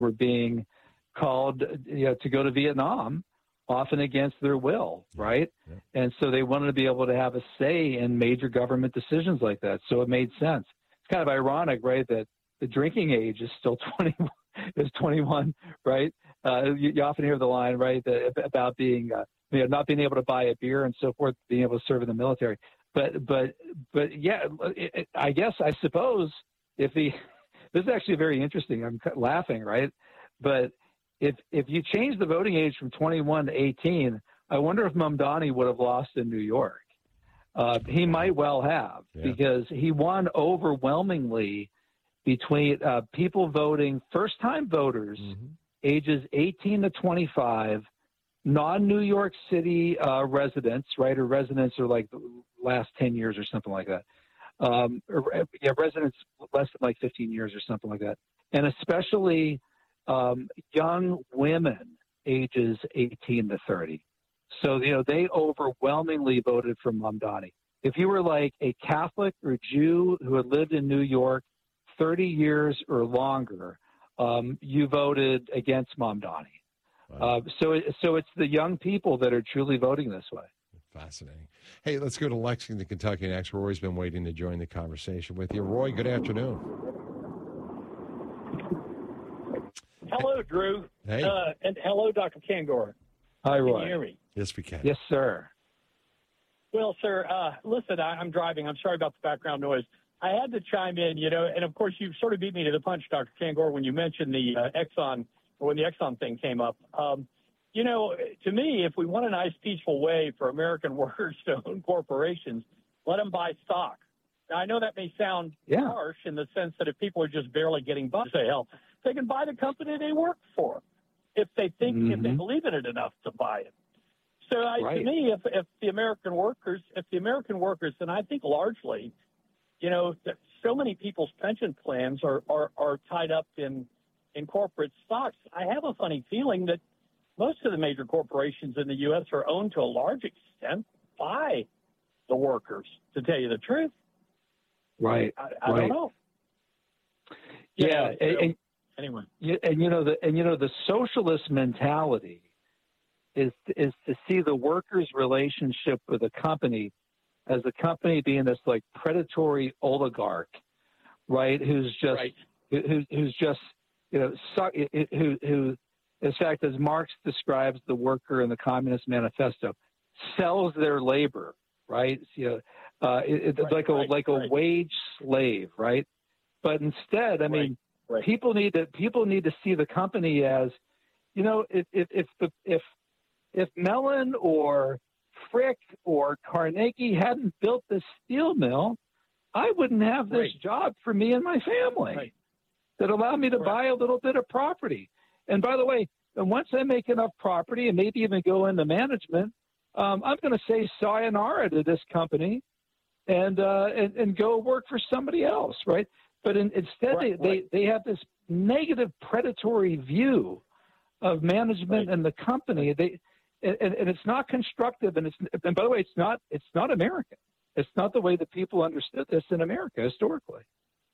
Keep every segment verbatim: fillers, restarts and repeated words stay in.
were being called, you know, to go to Vietnam, often against their will, right? Yeah. And so they wanted to be able to have a say in major government decisions like that. So it made sense. It's kind of ironic, right, that the drinking age is still twenty-one, is twenty-one, right? Uh, you, you often hear the line, right, that, about being, uh, you know, not being able to buy a beer and so forth, being able to serve in the military. But, but, but yeah, it, it, I guess, I suppose if the, this is actually very interesting. I'm laughing, right? But if, if you change the voting age from twenty-one to eighteen, I wonder if Mamdani would have lost in New York. Uh, he might well have, yeah. because he won overwhelmingly between uh, people voting, first-time voters, mm-hmm. ages eighteen to twenty-five, non-New York City uh, residents, right, or residents are like the last ten years or something like that. Um, or, yeah, residents less than like fifteen years or something like that. And especially um, young women ages eighteen to thirty. So, you know, they overwhelmingly voted for Mamdani. If you were like a Catholic or Jew who had lived in New York thirty years or longer, um, you voted against Mamdani. Wow. Uh, so, so it's the young people that are truly voting this way. Fascinating. Hey, let's go to Lexington, Kentucky next. Roy's been waiting to join the conversation with you. Roy, good afternoon. Hello, Drew. Hey. Uh, and hello, Doctor Kangor. Hi, Roy. Can you hear me? Yes, we can. Yes, sir. Well, sir, uh, listen, I, I'm driving. I'm sorry about the background noise. I had to chime in, you know, and of course you sort of beat me to the punch, Doctor Kangor, when you mentioned the uh, Exxon, or when the Exxon thing came up. Um, you know, to me, if we want a nice, peaceful way for American workers to own corporations, let them buy stock. Now, I know that may sound yeah. harsh in the sense that if people are just barely getting by, say, hell, they can buy the company they work for if they think, mm-hmm. if they believe in it enough to buy it. So I, right. to me, if, if the American workers, if the American workers, and I think largely, you know, so many people's pension plans are, are, are tied up in, in corporate stocks. I have a funny feeling that most of the major corporations in the U S are owned to a large extent by the workers, to tell you the truth. Right. I, I right. don't know. Yeah. yeah and, so, and, anyway. And, you know, the, and, you know, the socialist mentality is, is to see the workers' relationship with a company as a company being this like predatory oligarch, right? Who's just, right. who, who's just, you know, so, who, who, in fact, as Marx describes the worker in the Communist Manifesto, sells their labor, right? You know, uh, it, it's right, like a right, like a right. wage slave, right? But instead, I mean, right, right. people need to people need to see the company as, you know, if if if the, if if Mellon or Frick or Carnegie hadn't built this steel mill, I wouldn't have this right. job for me and my family right. that allowed me to right. buy a little bit of property. And by the way, once I make enough property and maybe even go into management, um, I'm going to say sayonara to this company and, uh, and and go work for somebody else, right? But in, instead, right, they, right. they, they have this negative predatory view of management right. and the company. They and, and it's not constructive. And it's and by the way, it's not it's not American. It's not the way that people understood this in America historically.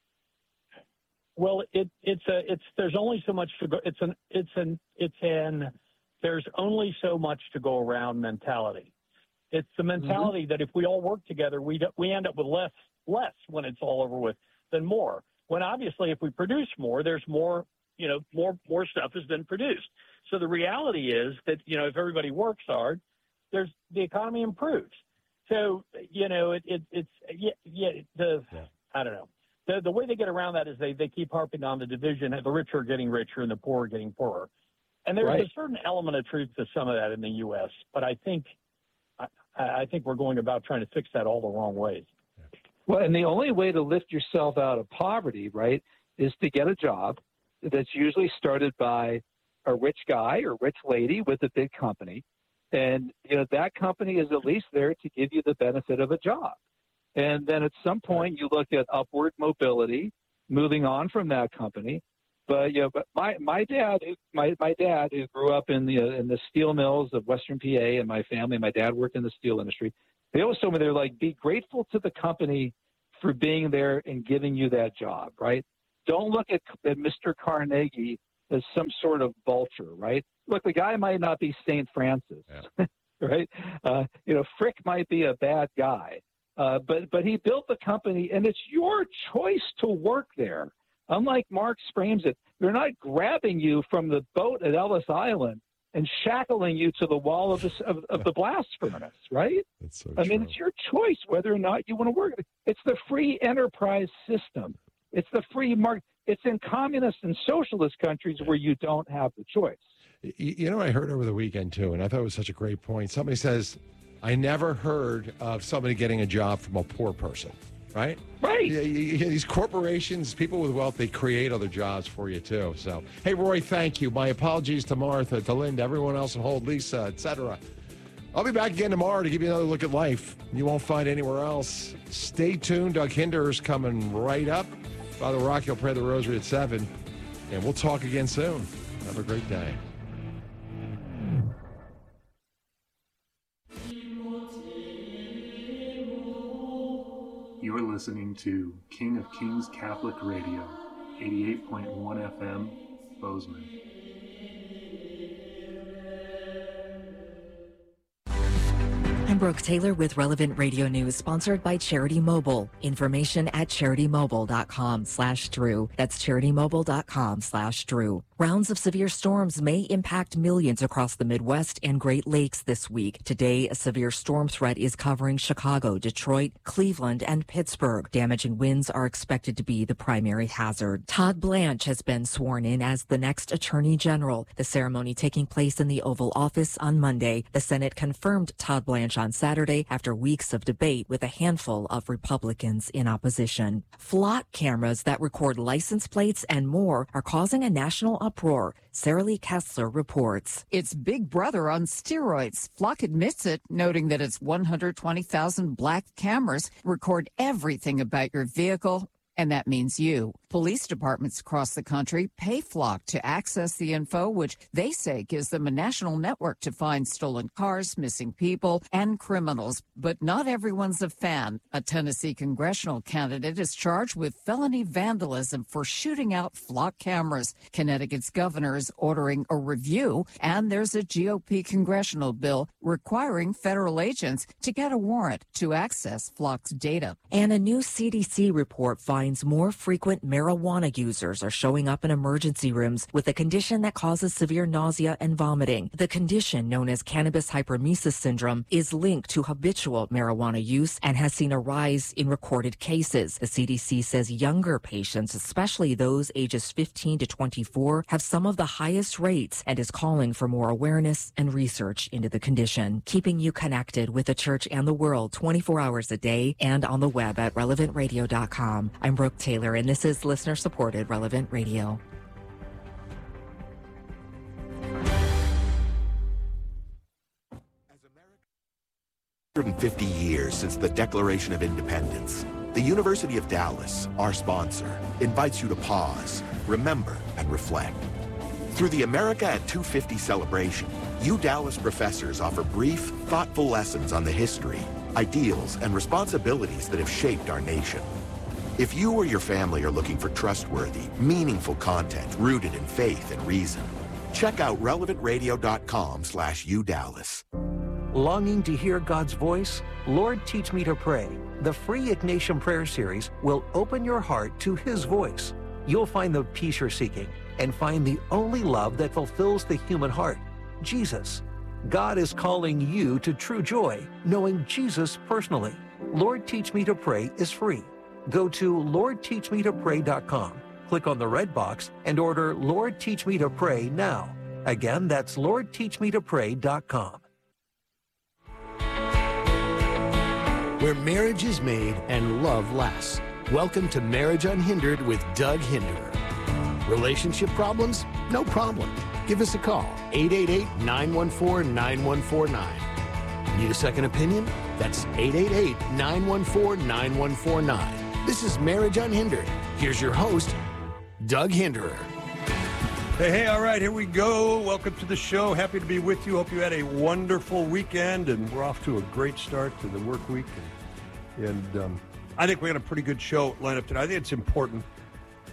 Well, it, it's a, it's, there's only so much to go. It's an, it's an, it's an, there's only so much to go around mentality. It's the mentality mm-hmm. that if we all work together, we, do, we end up with less, less when it's all over with than more. When obviously if we produce more, there's more, you know, more, more stuff has been produced. So the reality is that, you know, if everybody works hard, there's, the economy improves. So, you know, it, it it's, yeah, yeah, the, yeah. I don't know. The, the way they get around that is they, they keep harping on the division. The rich are getting richer and the poor are getting poorer. And there's right. a certain element of truth to some of that in the U S, but I think I, I think we're going about trying to fix that all the wrong ways. Well, and the only way to lift yourself out of poverty, right, is to get a job that's usually started by a rich guy or rich lady with a big company. And, you know, that company is at least there to give you the benefit of a job. And then at some point you look at upward mobility, moving on from that company. But you know, but my my dad, my my dad, who grew up in the in the steel mills of Western P A, and my family, my dad worked in the steel industry. They always told me they're like, be grateful to the company for being there and giving you that job, right? Don't look at, at Mister Carnegie as some sort of vulture, right? Look, the guy might not be Saint Francis, yeah. right? Uh, you know, Frick might be a bad guy, uh, but but he built the company, and it's your choice to work there. Unlike Marx frames it, they're not grabbing you from the boat at Ellis Island and shackling you to the wall of the, of, of the blast furnace, right? That's so I true. mean, it's your choice whether or not you want to work. It's the free enterprise system. It's the free market. It's in communist and socialist countries where you don't have the choice. You know, I heard over the weekend, too, and I thought it was such a great point. Somebody says, I never heard of somebody getting a job from a poor person, right? Right. Yeah, you, you, these corporations, people with wealth, they create other jobs for you, too. So, hey, Roy, thank you. My apologies to Martha, to Linda, everyone else on hold, Lisa, et cetera. I'll be back again tomorrow to give you another look at life you won't find anywhere else. Stay tuned. Doug Hinder's coming right up. Father Rocky will pray the rosary at seven, and we'll talk again soon. Have a great day. You're listening to King of Kings Catholic Radio, eighty-eight point one F M, Bozeman. I'm Brooke Taylor with Relevant Radio News, sponsored by Charity Mobile. Information at charitymobile.com slash Drew. That's charitymobile.com slash Drew. Rounds of severe storms may impact millions across the Midwest and Great Lakes this week. Today, a severe storm threat is covering Chicago, Detroit, Cleveland, and Pittsburgh. Damaging winds are expected to be the primary hazard. Todd Blanche has been sworn in as the next Attorney General. The ceremony taking place in the Oval Office on Monday. The Senate confirmed Todd Blanche on Saturday after weeks of debate with a handful of Republicans in opposition. Flock cameras that record license plates and more are causing a national uproar. Sarah Lee Kessler reports. It's Big Brother on steroids. Flock admits it, noting that its one hundred twenty thousand black cameras record everything about your vehicle, and that means you. Police departments across the country pay Flock to access the info, which they say gives them a national network to find stolen cars, missing people, and criminals. But not everyone's a fan. A Tennessee congressional candidate is charged with felony vandalism for shooting out Flock cameras. Connecticut's governor is ordering a review, and there's a G O P congressional bill requiring federal agents to get a warrant to access Flock's data. And a new C D C report finds more frequent marijuana users are showing up in emergency rooms with a condition that causes severe nausea and vomiting. The condition, known as cannabis hyperemesis syndrome, is linked to habitual marijuana use and has seen a rise in recorded cases. The C D C says younger patients, especially those ages fifteen to twenty-four, have some of the highest rates and is calling for more awareness and research into the condition. Keeping you connected with the church and the world twenty-four hours a day and on the web at relevant radio dot com. I'm Brooke Taylor, and this is listener-supported Relevant Radio. one hundred fifty years since the Declaration of Independence, the University of Dallas, our sponsor, invites you to pause, remember, and reflect. Through the America at two fifty celebration, U Dallas professors offer brief, thoughtful lessons on the history, ideals, and responsibilities that have shaped our nation. If you or your family are looking for trustworthy, meaningful content rooted in faith and reason, check out relevant radio dot com slash U Dallas. Longing to hear God's voice? Lord, Teach Me to Pray. The free Ignatian Prayer Series will open your heart to His voice. You'll find the peace you're seeking and find the only love that fulfills the human heart, Jesus. God is calling you to true joy, knowing Jesus personally. Lord, Teach Me to Pray is free. Go to lord teach me to pray dot com, click on the red box, and order Lord Teach Me to Pray now. Again, that's lord teach me to pray dot com. Where marriage is made and love lasts. Welcome to Marriage Unhindered with Doug Hinderer. Relationship problems? No problem. Give us a call, eight eight eight, nine one four, nine one four nine. Need a second opinion? That's eight eight eight, nine one four, nine one four nine. This is Marriage Unhindered. Here's your host, Doug Hinderer. Hey, hey, all right, here we go. Welcome to the show. Happy to be with you. Hope you had a wonderful weekend, and we're off to a great start to the work week. And, and um, I think we got a pretty good show lined up tonight. I think it's important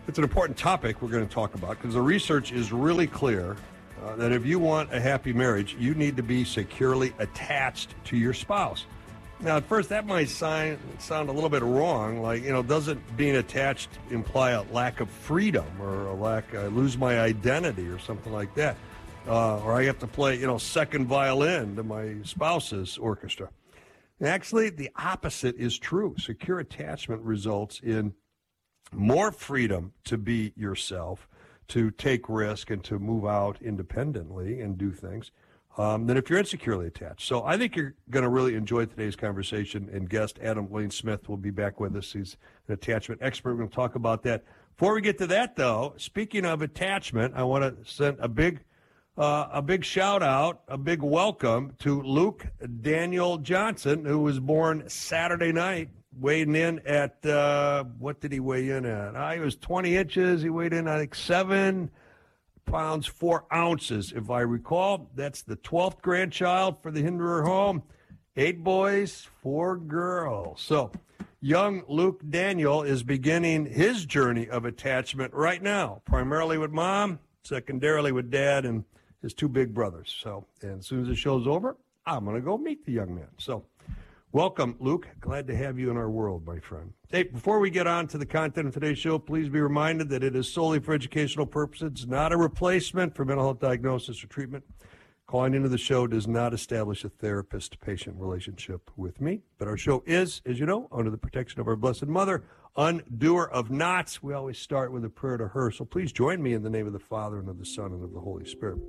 It's an important topic we're going to talk about because the research is really clear uh, that if you want a happy marriage, you need to be securely attached to your spouse. Now, at first, that might sound, sound a little bit wrong. Like, you know, doesn't being attached imply a lack of freedom or a lack, I lose my identity or something like that? Uh, or I have to play, you know, second violin to my spouse's orchestra. Actually, the opposite is true. Secure attachment results in more freedom to be yourself, to take risk, and to move out independently and do things um, than if you're insecurely attached. So I think you're going to really enjoy today's conversation. And guest Adam Lane Smith will be back with us. He's an attachment expert. We're going to talk about that. Before we get to that, though, speaking of attachment, I want to send a big Uh, a big shout out, a big welcome to Luke Daniel Johnson, who was born Saturday night, weighing in at, uh, what did he weigh in at? Uh, he was twenty inches. He weighed in, I think, seven pounds, four ounces, if I recall. That's the twelfth grandchild for the Hinderer home. Eight boys, four girls. So young Luke Daniel is beginning his journey of attachment right now, primarily with mom, secondarily with dad, and his two big brothers. So, and as soon as the show's over, I'm going to go meet the young man. So, welcome, Luke. Glad to have you in our world, my friend. Hey, before we get on to the content of today's show, please be reminded that it is solely for educational purposes. It's not a replacement for mental health diagnosis or treatment. Calling into the show does not establish a therapist-patient relationship with me, but our show is, as you know, under the protection of our Blessed Mother, undoer of knots. We always start with a prayer to her. So please join me in the name of the Father, and of the Son, and of the Holy Spirit.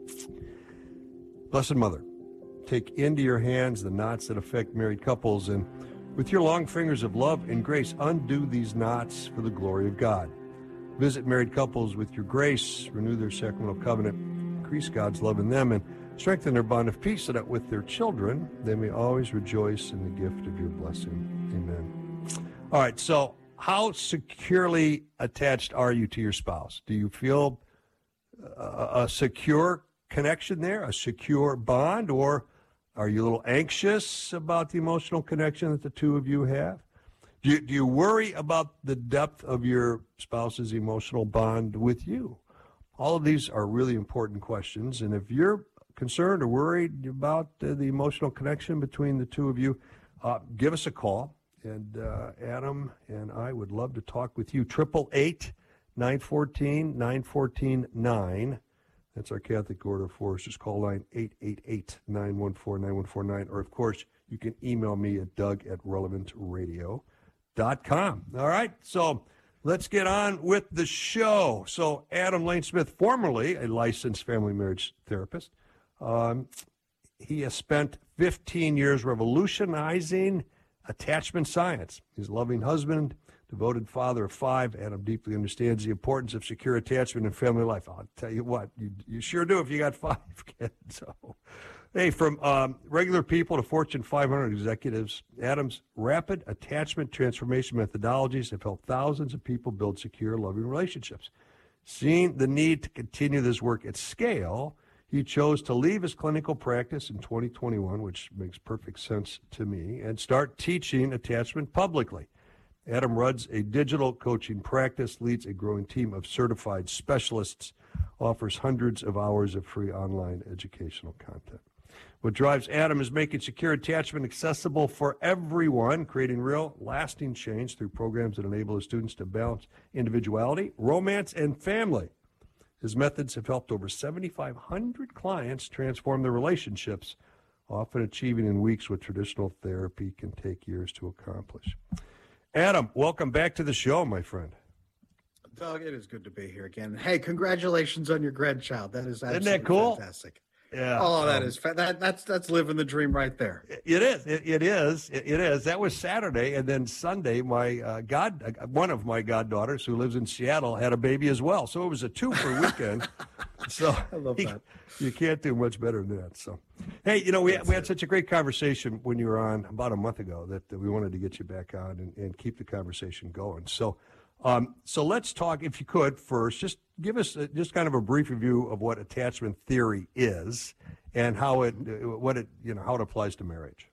Blessed Mother, take into your hands the knots that affect married couples, and with your long fingers of love and grace, undo these knots for the glory of God. Visit married couples with your grace, renew their sacramental covenant, increase God's love in them, and strengthen their bond of peace so that with their children, they may always rejoice in the gift of your blessing. Amen. All right, so how securely attached are you to your spouse? Do you feel a, a secure connection there, a secure bond, or are you a little anxious about the emotional connection that the two of you have? Do you, do you worry about the depth of your spouse's emotional bond with you? All of these are really important questions, and if you're concerned or worried about uh, the emotional connection between the two of you, uh, give us a call, and uh, Adam and I would love to talk with you. triple eight, nine one four, nine one four nine. That's our Catholic Order for us. Just call line eight eight eight, nine one four, nine one four nine. Or, of course, you can email me at doug at relevant radio dot com. All right, so let's get on with the show. So Adam Lane Smith, formerly a licensed family marriage therapist, um, he has spent fifteen years revolutionizing attachment science. He's a loving husband, devoted father of five. Adam deeply understands the importance of secure attachment in family life. I'll tell you what, you, you sure do if you got five kids. So, hey, from um, regular people to Fortune five hundred executives, Adam's rapid attachment transformation methodologies have helped thousands of people build secure, loving relationships. Seeing the need to continue this work at scale, he chose to leave his clinical practice in twenty twenty-one, which makes perfect sense to me, and start teaching attachment publicly. Adam runs a digital coaching practice, leads a growing team of certified specialists, offers hundreds of hours of free online educational content. What drives Adam is making secure attachment accessible for everyone, creating real, lasting change through programs that enable his students to balance individuality, romance, and family. His methods have helped over seventy-five hundred clients transform their relationships, often achieving in weeks what traditional therapy can take years to accomplish. Adam, welcome back to the show, my friend. Doug, it is good to be here again. Hey, congratulations on your grandchild. That is absolutely Isn't that cool? Fantastic. Yeah. Oh, that um, is fa- that that's that's living the dream right there. It is. It, it is. It, it is. That was Saturday, and then Sunday, my uh, god, uh, one of my goddaughters who lives in Seattle had a baby as well. So it was a two-for weekend. So I love that. You, you can't do much better than that. So, hey, you know, we we had such a great conversation when you were on about a month ago that, that we wanted to get you back on and, and keep the conversation going. So. Um, so let's talk, if you could, first, just give us a, just kind of a brief review of what attachment theory is and how it, what it, you know, how it applies to marriage.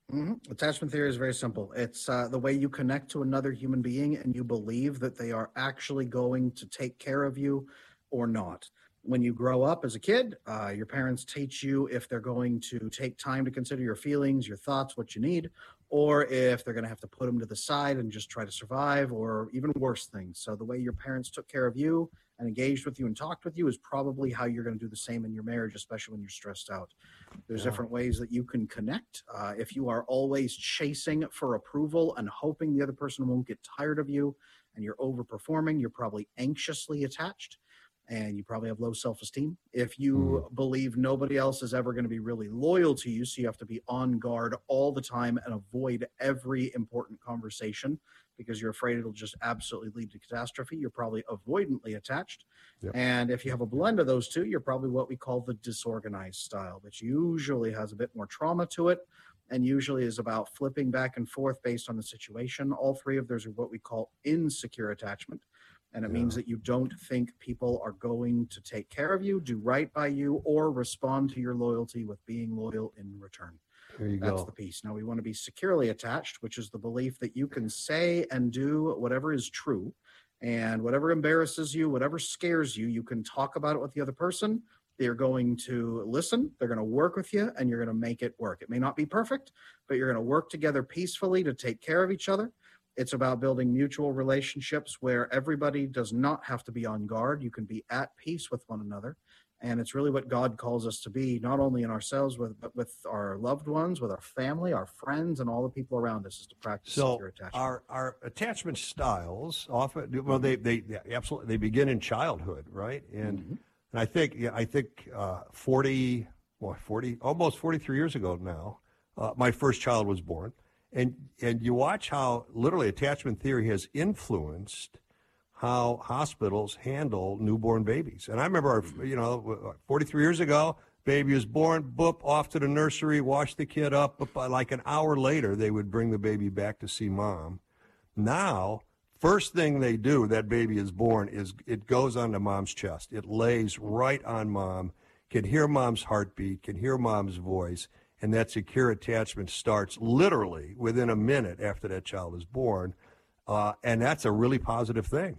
Mm-hmm. Attachment theory is very simple. It's uh, the way you connect to another human being and you believe that they are actually going to take care of you or not. When you grow up as a kid, uh, your parents teach you if they're going to take time to consider your feelings, your thoughts, what you need, or if they're going to have to put them to the side and just try to survive, or even worse things. So the way your parents took care of you and engaged with you and talked with you is probably how you're going to do the same in your marriage, especially when you're stressed out. There's Yeah. different ways that you can connect. Uh, if you are always chasing for approval and hoping the other person won't get tired of you and you're overperforming, you're probably anxiously attached and you probably have low self-esteem. If you Mm. believe nobody else is ever going to be really loyal to you, so you have to be on guard all the time and avoid every important conversation because you're afraid it'll just absolutely lead to catastrophe, you're probably avoidantly attached. Yep. And if you have a blend of those two, you're probably what we call the disorganized style, which usually has a bit more trauma to it and usually is about flipping back and forth based on the situation. All three of those are what we call insecure attachment. And it Yeah. means that you don't think people are going to take care of you, do right by you, or respond to your loyalty with being loyal in return. There you That's go. the piece. Now, we want to be securely attached, which is the belief that you can say and do whatever is true. And whatever embarrasses you, whatever scares you, you can talk about it with the other person. They're going to listen, they're going to work with you, and you're going to make it work. It may not be perfect, but you're going to work together peacefully to take care of each other. It's about building mutual relationships where everybody does not have to be on guard. You can be at peace with one another. And it's really what God calls us to be, not only in ourselves, with, but with our loved ones, with our family, our friends, and all the people around us, is to practice So secure attachment. our our attachment styles often, well, they they yeah, absolutely they begin in childhood, right? And Mm-hmm. and I think yeah, I think uh, forty, well, forty, almost forty-three years ago now, uh, my first child was born, and and you watch how literally attachment theory has influenced how hospitals handle newborn babies. And I remember, our, you know, forty-three years ago, baby was born, boop, off to the nursery, wash the kid up. But by like an hour later, they would bring the baby back to see mom. Now, first thing they do, that baby is born, is it goes onto mom's chest. It lays right on mom, can hear mom's heartbeat, can hear mom's voice, and that secure attachment starts literally within a minute after that child is born. Uh, and that's a really positive thing.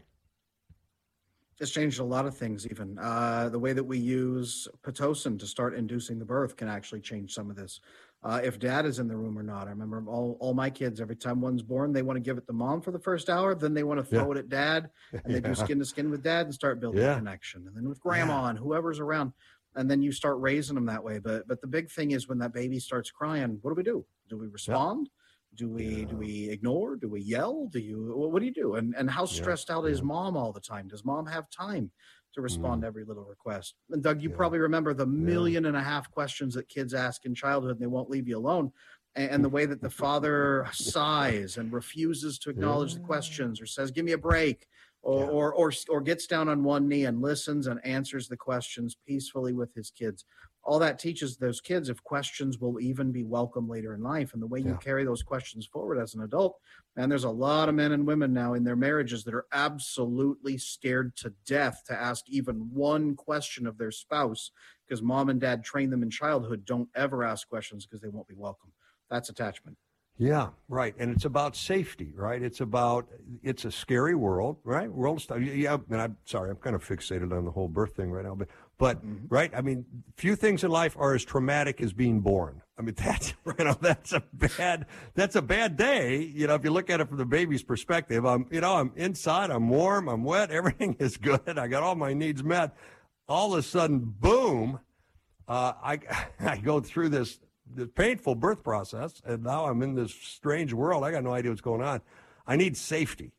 It's changed a lot of things even. Uh, the way that we use Pitocin to start inducing the birth can actually change some of this. Uh, if dad is in the room or not. I remember all, all my kids, every time one's born, they want to give it to mom for the first hour, then they want to throw Yeah. it at dad, and they Yeah. do skin to skin with dad and start building Yeah. a connection. And then with grandma and whoever's around, and then you start raising them that way. But but the big thing is when that baby starts crying, what do we do? Do we respond? Do we do we ignore? Do we yell? Do you what, what do you do? And and how stressed out is mom all the time? Does mom have time to respond to every little request? And Doug, you probably remember the million and a half questions that kids ask in childhood, and they won't leave you alone. And, and the way that the father sighs and refuses to acknowledge the questions, or says, "Give me a break," or, or or or gets down on one knee and listens and answers the questions peacefully with his kids. All that teaches those kids if questions will even be welcome later in life. And the way you Yeah. carry those questions forward as an adult, and there's a lot of men and women now in their marriages that are absolutely scared to death to ask even one question of their spouse because mom and dad trained them in childhood, don't ever ask questions because they won't be welcome. That's attachment. Yeah, right. And it's about safety, right? It's about, it's a scary world, right? World of stuff. Yeah, and I'm sorry, I'm kind of fixated on the whole birth thing right now, but, but right? I mean, few things in life are as traumatic as being born. I mean, that's, you know, that's a bad, that's a bad day. You know, if you look at it from the baby's perspective, I'm, you know, I'm inside, I'm warm, I'm wet, everything is good. I got all my needs met. All of a sudden, boom, uh, I, I go through this, the painful birth process, and now I'm in this strange world. I got no idea what's going on. I need safety.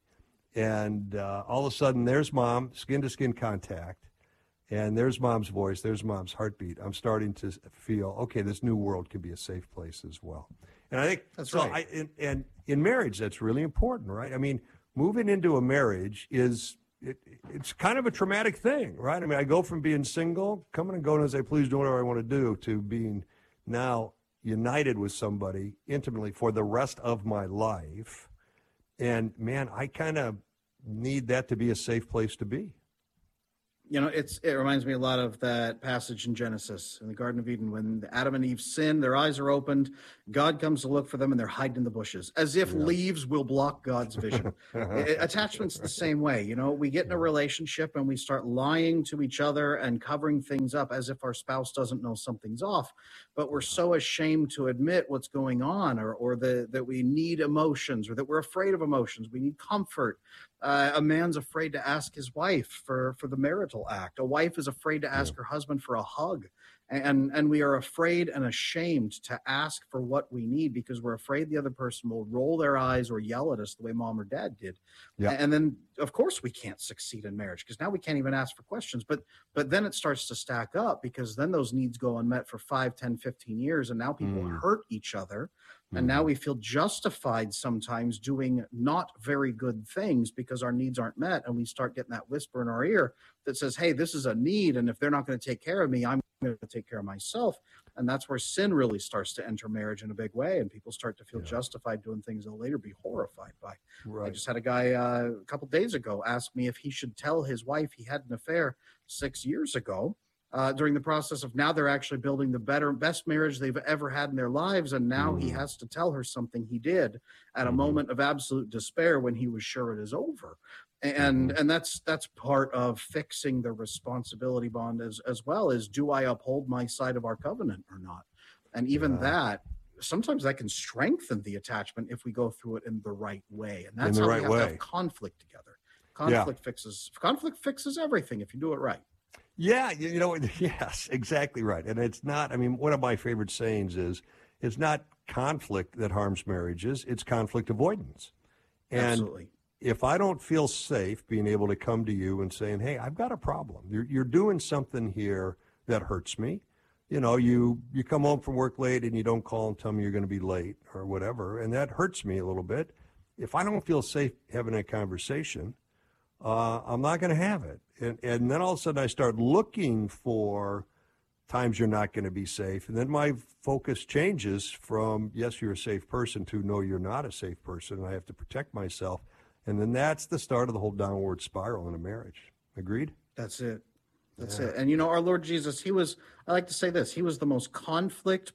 And uh, all of a sudden, there's mom, skin-to-skin contact, and there's mom's voice, there's mom's heartbeat. I'm starting to feel, okay, this new world can be a safe place as well. And I think, That's so right. I, and, and in marriage, that's really important, right? I mean, moving into a marriage is, it, it's kind of a traumatic thing, right? I mean, I go from being single, coming and going as I please, doing whatever I want to do, to being now united with somebody intimately for the rest of my life. And man, I kind of need that to be a safe place to be. You know, it's it reminds me a lot of that passage in Genesis in the Garden of Eden when Adam and Eve sin, their eyes are opened, God comes to look for them, and they're hiding in the bushes, as if yeah. leaves will block God's vision. it, attachment's the same way. You know, we get in a relationship and we start lying to each other and covering things up as if our spouse doesn't know something's off, but we're so ashamed to admit what's going on, or or the, that we need emotions, or that we're afraid of emotions. We need comfort. Uh, a man's afraid to ask his wife for, for the marital act. A wife is afraid to ask her husband for a hug. And, and we are afraid and ashamed to ask for what we need because we're afraid the other person will roll their eyes or yell at us the way mom or dad did. Yep. And then, of course, we can't succeed in marriage because now we can't even ask for questions. But but then it starts to stack up because then those needs go unmet for five, ten, fifteen years. And now people mm. hurt each other. And now we feel justified sometimes doing not very good things because our needs aren't met. And we start getting that whisper in our ear that says, hey, this is a need. And if they're not going to take care of me, I'm going to take care of myself. And that's where sin really starts to enter marriage in a big way. And people start to feel yeah. justified doing things they'll later be horrified by. Right. I just had a guy uh, a couple days ago ask me if he should tell his wife he had an affair six years ago. Uh, during the process of now they're actually building the better, best marriage they've ever had in their lives. And now mm. he has to tell her something he did at a mm-hmm. moment of absolute despair when he was sure it is over. And, mm-hmm. and that's, that's part of fixing the responsibility bond as, as well as, do I uphold my side of our covenant or not? And even yeah. that, sometimes that can strengthen the attachment if we go through it in the right way. And that's how right we have way. to have conflict together. Conflict yeah. fixes, conflict fixes everything if you do it right. Yeah, you know, yes, exactly right. And it's not, I mean, one of my favorite sayings is, it's not conflict that harms marriages, it's conflict avoidance. And Absolutely. If I don't feel safe being able to come to you and saying, hey, I've got a problem. You're, you're doing something here that hurts me. You know, you, you come home from work late and you don't call and tell me you're going to be late or whatever, and that hurts me a little bit. If I don't feel safe having a conversation, uh, I'm not going to have it. And, and then all of a sudden I start looking for times you're not going to be safe. And then my focus changes from, yes, you're a safe person, to no, you're not a safe person, and I have to protect myself. And then that's the start of the whole downward spiral in a marriage. Agreed? That's it. That's yeah. it. And, you know, our Lord Jesus, he was, I like to say this, he was the most conflict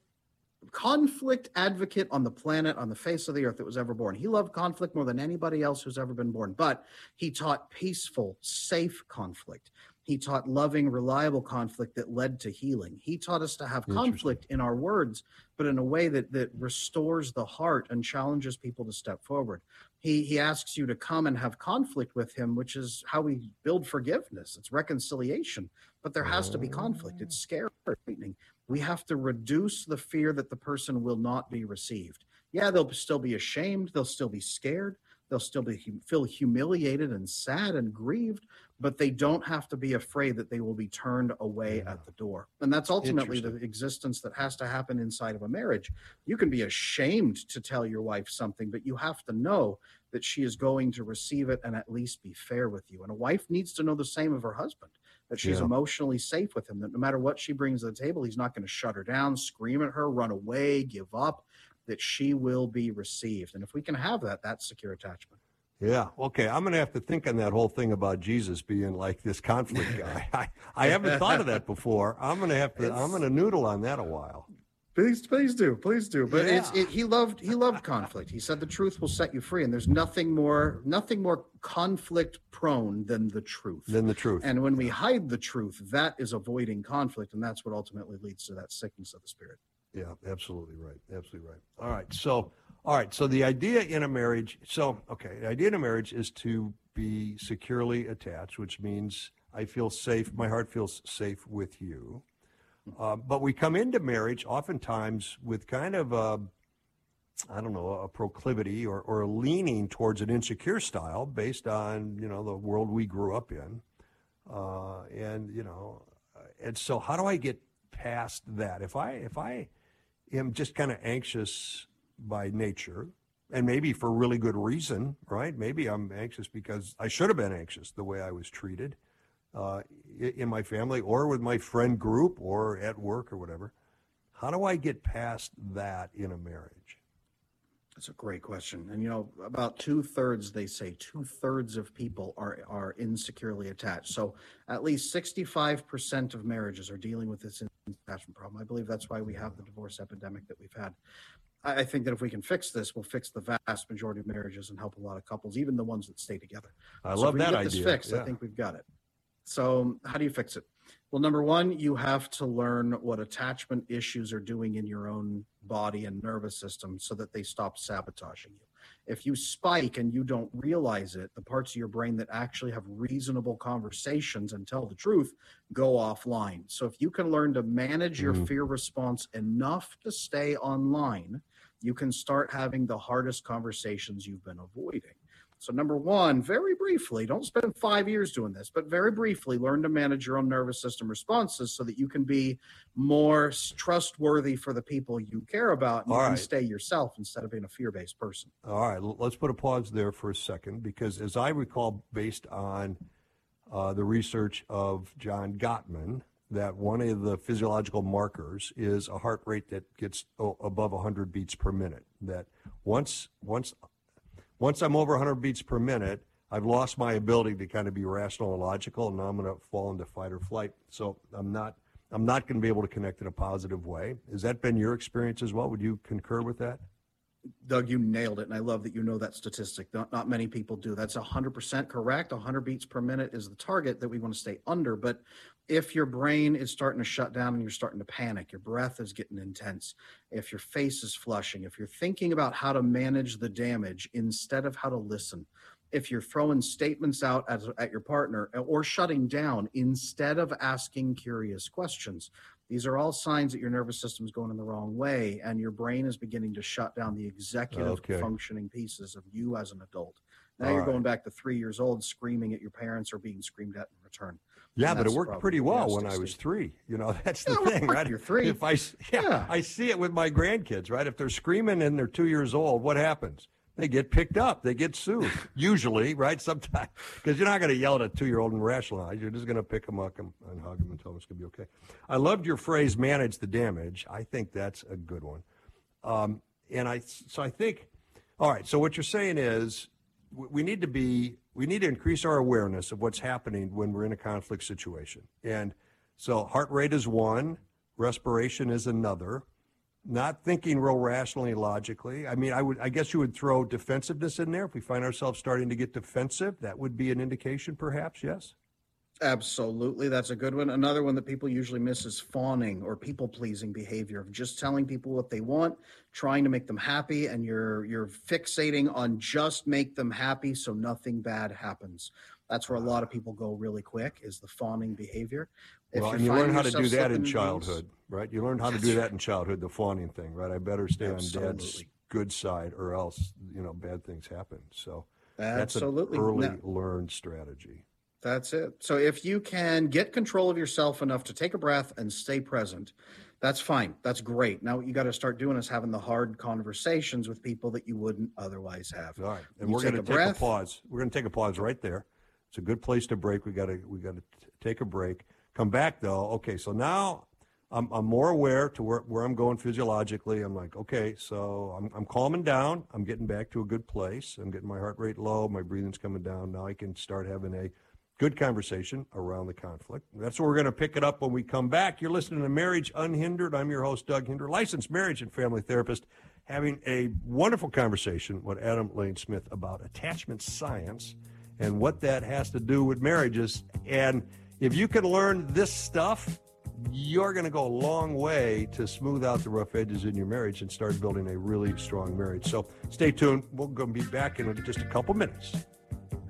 conflict advocate on the planet, on the face of the earth that was ever born. He loved conflict more than anybody else who's ever been born, but he taught peaceful, safe conflict. He taught loving, reliable conflict that led to healing. He taught us to have conflict in our words, but in a way that that restores the heart and challenges people to step forward. He he asks you to come and have conflict with him, which is how we build forgiveness. It's reconciliation, but there has to be conflict. It's scary, frightening. We have to reduce the fear that the person will not be received. Yeah, they'll still be ashamed. They'll still be scared. They'll still be feel humiliated and sad and grieved, but they don't have to be afraid that they will be turned away yeah. at the door. And that's ultimately the existence that has to happen inside of a marriage. You can be ashamed to tell your wife something, but you have to know that she is going to receive it and at least be fair with you. And a wife needs to know the same of her husband, that she's yeah. emotionally safe with him, that no matter what she brings to the table, he's not going to shut her down, scream at her, run away, give up, that she will be received. And if we can have that, that's secure attachment. Yeah. Okay. I'm going to have to think on that whole thing about Jesus being like this conflict guy. I, I haven't thought of that before. I'm going to have to, it's, I'm going to noodle on that a while. Please, please do, please do. But yeah. it's it, he loved he loved conflict. He said the truth will set you free, and there's nothing more nothing more conflict prone than the truth. Than the truth. And when we hide the truth, that is avoiding conflict, and that's what ultimately leads to that sickness of the spirit. Yeah, absolutely right. Absolutely right. All right. So, all right. So the idea in a marriage. So, okay, the idea in a marriage is to be securely attached, which means I feel safe. My heart feels safe with you. Uh, but we come into marriage oftentimes with kind of a, I don't know, a proclivity or, or a leaning towards an insecure style based on, you know, the world we grew up in. Uh, and, you know, and so how do I get past that? If I, if I am just kind of anxious by nature, and maybe for really good reason, right? Maybe I'm anxious because I should have been anxious the way I was treated. Uh, in my family or with my friend group or at work or whatever. How do I get past that in a marriage? That's a great question. And, you know, about two thirds, they say two thirds of people are, are insecurely attached. So at least sixty-five percent of marriages are dealing with this attachment problem. I believe that's why we have the divorce epidemic that we've had. I, I think that if we can fix this, we'll fix the vast majority of marriages and help a lot of couples, even the ones that stay together. I so love if we that get idea. This fixed, yeah. I think we've got it. So how do you fix it? Well, number one, you have to learn what attachment issues are doing in your own body and nervous system so that they stop sabotaging you. If you spike and you don't realize it, the parts of your brain that actually have reasonable conversations and tell the truth go offline. So if you can learn to manage your Mhm. fear response enough to stay online, you can start having the hardest conversations you've been avoiding. So number one, very briefly, don't spend five years doing this, but very briefly, learn to manage your own nervous system responses so that you can be more trustworthy for the people you care about and All you can right. stay yourself instead of being a fear-based person. All right, l- let's put a pause there for a second, because as I recall, based on uh, the research of John Gottman, that one of the physiological markers is a heart rate that gets oh, above one hundred beats per minute. That once once once I'm over one hundred beats per minute, I've lost my ability to kind of be rational and logical, and now I'm going to fall into fight or flight. So I'm not I'm not going to be able to connect in a positive way. Has that been your experience as well? Would you concur with that? Doug, you nailed it, and I love that you know that statistic. Not, not many people do. That's one hundred percent correct. one hundred beats per minute is the target that we want to stay under. But if your brain is starting to shut down and you're starting to panic, your breath is getting intense, if your face is flushing, if you're thinking about how to manage the damage instead of how to listen, if you're throwing statements out at, at your partner or shutting down instead of asking curious questions, these are all signs that your nervous system is going in the wrong way and your brain is beginning to shut down the executive Okay. functioning pieces of you as an adult. Now All you're right. going back to three years old screaming at your parents or being screamed at in return. Yeah, And but it that's the worked problem. pretty well Yes, when I Steve. was three. You know, that's the Yeah, well, thing, right? you're three. If I, s- yeah, Yeah. I see it with my grandkids, right? If they're screaming and they're two years old, what happens? They get picked up. They get sued. Usually, right? Sometimes, because you're not going to yell at a two-year-old and rationalize. You're just going to pick them up and, and hug them and tell them it's going to be okay. I loved your phrase, manage the damage. I think that's a good one. Um, and I, so I think, all right, so what you're saying is we we need to be, we need to increase our awareness of what's happening when we're in a conflict situation. And so heart rate is one, respiration is another. Not thinking real rationally, logically. I mean, I would, I guess you would throw defensiveness in there. If we find ourselves starting to get defensive, that would be an indication, perhaps. Yes. Absolutely. That's a good one. Another one that people usually miss is fawning or people-pleasing behavior of just telling people what they want, trying to make them happy, and you're you're fixating on just make them happy so nothing bad happens. That's where a lot of people go really quick, is the fawning behavior. If Well, you're and you learn finding how to do yourself that in slipping into childhood, right? You learn how to That's do right. that in childhood, the fawning thing, right? I better stay on dad's Absolutely. good side or else, you know, bad things happen. So that's Absolutely. an early Now- learned strategy. That's it. So if you can get control of yourself enough to take a breath and stay present, that's fine. That's great. Now what you got to start doing is having the hard conversations with people that you wouldn't otherwise have. All right, and You we're going to take a take a breath. pause. We're going to take a pause right there. It's a good place to break. We got to we got to take a break. Come back though. Okay, so now I'm I'm more aware to where, where I'm going physiologically. I'm like, okay, so I'm I'm calming down. I'm getting back to a good place. I'm getting my heart rate low. My breathing's coming down. Now I can start having a good conversation around the conflict. That's where we're going to pick it up when we come back. You're listening to Marriage Unhindered. I'm your host, Doug Hinder, licensed marriage and family therapist, having a wonderful conversation with Adam Lane Smith about attachment science and what that has to do with marriages. And if you can learn this stuff, you're going to go a long way to smooth out the rough edges in your marriage and start building a really strong marriage. So stay tuned. We're going to be back in just a couple minutes.